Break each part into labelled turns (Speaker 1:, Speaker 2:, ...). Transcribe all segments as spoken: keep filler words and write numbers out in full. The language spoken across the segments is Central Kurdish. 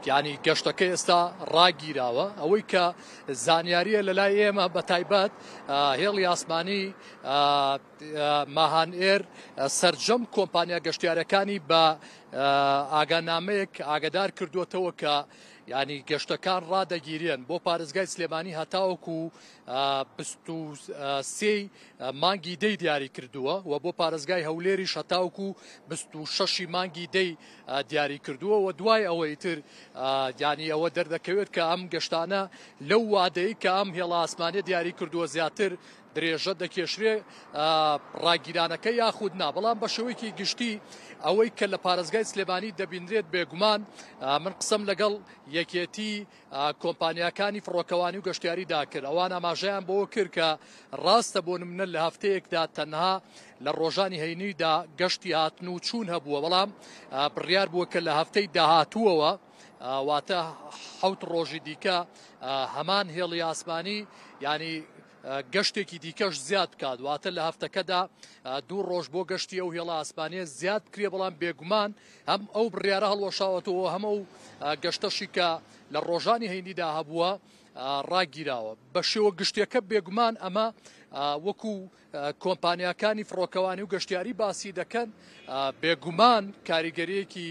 Speaker 1: یعنی گەشتەکە ئێستا ڕاگیراوە ئەوەی کە زانیاریە لە لای ئێمە بە تایبەت هێڵی ئاسمانی ماهان ئێر سەرجەم کۆمپانیا گەشتیارەکانی بە ئاگانامەیەک ئاگادار کردووەتەوە کە ینی گەشتەکان ڕادەگیرێن بۆ پارێزگای سلێمانی هەتاوەکو بیست و سێ مانگی دەی دیاری کردووە و بۆ پارێزگای هەولێریش هەتاوەکو بیست و شەشی مانگی دەی دیاری کردووە و دوای ئەوەی تر ینی ئەوە دەردەکەوێت کە ئەم گەشتانە لەو وادەی کە ئەم هێڵە ئاسمانیە دیاری کردووە زیاتر درێژە دەکێشرێ ڕاگیرانەکە یاخود نا بەڵام بە شێوەیەکی گشتی ئەوەی کە لە پارێزگای سلێمانی دەبینرێت بێگومان من قسەم لەگەڵ یەکێتی کۆمپانیاکانی فڕۆکەوانی و گەشتیاریدا کرد ئەوان ئاماژەیان بۆ کرد کە ڕاستە بۆ نمونە لە هەفتەیەکدا تەنها لە ڕۆژانی هەینیدا گەشتی هاتن و چوون هەبووە بەڵام بڕیار بووە کە لە هەفتەی داهاتووەوە واتە حەوت ڕۆژی دیکە هەمان هێڵی ئاسمانی ینی گەشتێکی دیکەش زیاد بکات واتە لە هەفتەکەدا دوو ڕۆژ بۆ گەشتی ئەو هێڵە ئاسمانیە زیاد کرێ بەڵام بێگومان هەم ئەو بڕیارە هەڵوەشاوەتەوە هەمە و گەشتەشی کە لە ڕۆژانی هەینیدا هەبووە ڕاگیراوە بە شێوە گشتەکە بێگومان ئەمە وەکو کۆمپانیاکانی فڕۆکەوانی و گەشتیاری باسی دەکەن بێگومان کاریگەریەکی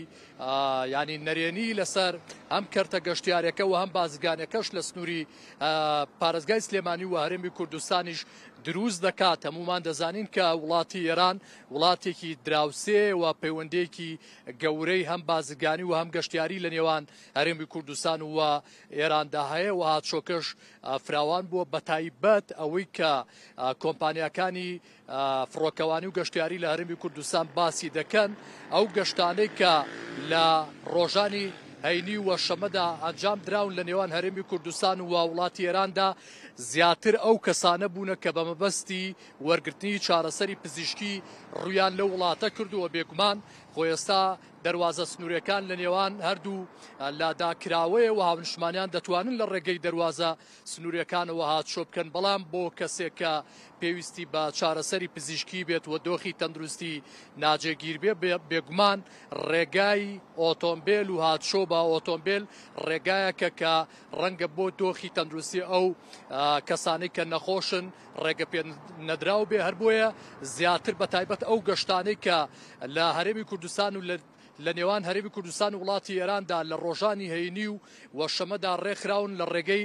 Speaker 1: ینی نەرێنی لەسەر ئەم کەرتە گەشتیارەکە و هەم بازرگانەکەش لە سنووری پارێزگای سلێمانی و هەرێمی کوردستانیش دروست دەکات هەمومان دەزانین کە وڵاتی ئێران وڵاتێکی دراوسێ و پەیوەندێکی گەورەی هەم بازرگانی و هەم گەشتیاری لە نێوان هەرێمی کوردستان و ئێراندا هەیە و هاتشۆکەش فراوان بووە بە تایبەت ئەوەی کە کۆمپانیاکانی فڕۆکەوانی و گەشتیاری لە هەرێمی کوردستان باسی دەکەن ئەو گەشتانەی کە لە ڕۆژانی هەینی و شەمەدا ئەنجام دراون لە نێوان هەرێمی کوردستان و وڵاتی ئێراندا زیاتر ئەو کەسانە بوونە کە بە مەبەستی وەرگرتنی چارەسەری پزیشکی ڕویان لە وڵاتە کردووە بێگومان خۆ ئێستا دەواازە سنوورەکان لە نێوان هەردوو لاداکراوەیە و هاونشمانیان دەتوانن لە ڕێگەی دەواازە سنوورەکانەوە هاتشۆ بکەن بەڵام بۆ کەسێک کە پێویستی بە چارەسەری پزیشکی بێت و دۆخی تەندروستی ناجێگیر بێ بێگومان ڕێگای ئۆتۆمبیل و هاتشۆ بە ئۆتۆمبیل ڕێگایەکە کە ڕەنگە بۆ دۆخی تەندروستی ئەو کەسانی کە نەخۆشن ڕێگە پێ نەدراو بێ هەر بۆیە زیاتر بە تایبەت ئەو گەشتانەی کە لە هەرێمی کوردستان و لە نێوان هەرێمی کوردستان و وڵاتی ئێراندا لە ڕۆژانی هەینی و وەشەمەدا ڕێکخراون لە ڕێگەی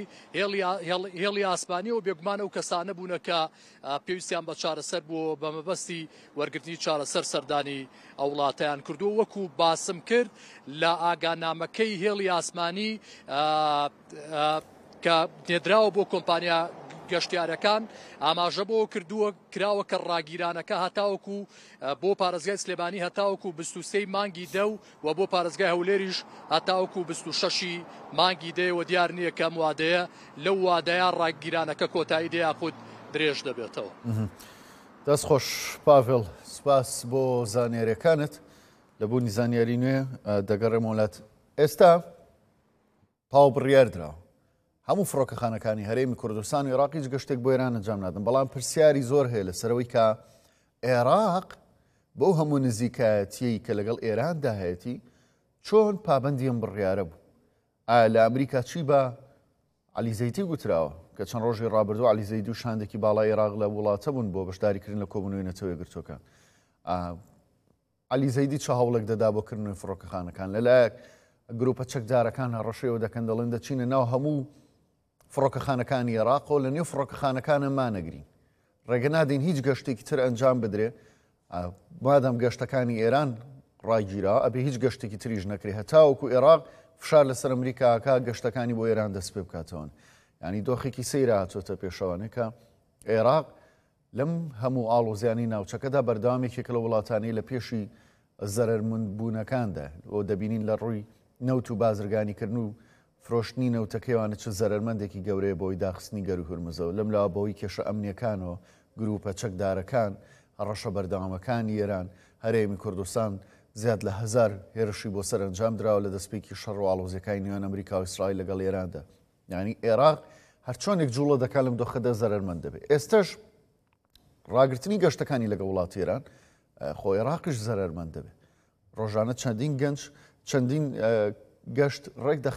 Speaker 1: هێڵی ئاسمانی و بێگومان ئەو کەسانە بوونە کە پێویستیان بە چارەسەر بووە بە مەبەستی وەرگرتنی چارەسەر سەردانی ئەو وڵاتەیان کردو وەکو باسم کرد لە ئاگانامەکەی هێڵی ئاسمانی کە نێدراوە بۆ کۆمپانیا گەشتیارەکان ئاماژە بۆ کردووە کراوە کە ڕاگیرانەکە هەتاوەکو بۆ پارێزگای سلێمانی هەتاوەکو بیست و سێ مانگی دە و بۆ پارێزگای هەولێریش هەتاوەکو بیست و شەشی مانگی دەیەوە دیار نییە کەم وادەیە لەو وادەیە ڕاگیرانەکە کۆتایی دەیە خود درێژ دەبێتەوە.
Speaker 2: دەستخۆش پاڤڵ سپاس بۆ زانیاریەکانت لە بوونی زانیاری نوێ دەگەڕێم وڵات. ئێستا پاو بڕیار درا هەموو فڕۆکەخانەکانی هەرێمی کوردستان و عێراق هیچ گەشتێک بۆ ئێران ئەنجام نادەن بەڵام پرسیاری زۆر هەیە لەسەرەوەی کە عێراق بۆ هەموو نزیکایەتیەی کە لەگەڵ ئێراندا هەیەی چۆن پابەندی ئەم بڕیارە بوو. ئایا لە ئەمریکا چی بە عەلیزەیدی گوتراوە کە چەند ڕۆژی ڕابردوو عەلیزەیدی و شاندێکی باڵای عێراق لە وڵاتە بوون بۆ بەشداریکردن لە کۆبوونەوەی نەتەوە یەکگرتووەکان. عەلیزەیدی چه هەوڵێک دەدا بۆ کردنەوەی فڕۆکەخانەکان لەلایەک گروپە چەکدارەکان هەڕەشەوە دەکەن دەڵێن دەچینە ناو هەموو فڕۆکەخانەکانی عێراق و لە نێو فڕۆکەخانەکانە مانەگرین ڕێگە نادەین هیچ گەشتێکی تر ئەنجام بدرێ مادام گەشتەکانی ئێران ڕایگیرا ئەبێ هیچ گەشتێکی تریش نەکرێ هەتاوەکو عێراق فشار لەسەر ئەمریکاکە گەشتەکانی بۆ ئێران دەست پێ بکاتەوە. ینی دۆخێکی سەیرە هاتوۆتە پێشەوانە کە عێراق لەم هەموو ئاڵۆزیانی ناوچەکەدا بەردەوامێکێک لە وڵاتانی لە پێشی زەرەرمەندبوونەکاندا و دەبینین لە ڕووی نەوت و بازرگانیکردن و فرۆشتنی نەوتەکەیوانە چ زەرمەندێکی گەورەیە بۆی داخستنی گەر و هورمزەوە لەم لاوە بەوەی کێشە ئەمنیەکانەوە گروپە چەکدارەکان هەڕەشە بەردەوامەکانی ئێران هەرێمی کوردستان زیاد لە هەزار هێرشی بۆ سەر ئەنجام دراوە لە دەستپێکی شەڕ و ئاڵۆزیەکانی نێوان ئەمریکا و ئیسرائیل لەگەڵ ئێراندا. یعنی عێراق هەر چۆنێک جوڵە دەکات لەم دۆخەدا زەرمەند دەبێت. ئێستش ڕاگررتنی گەشتەکانی لەگە وڵاتی ئێران خۆ عێراقیش زەرمەند دەبێت. ڕۆژانە چەندین گەنج چەندین گەشت ڕێک